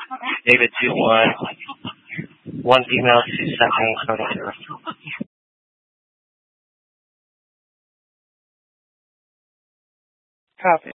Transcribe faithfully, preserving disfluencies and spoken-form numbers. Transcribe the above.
David two one. One female, two seconds, code zero. Copy.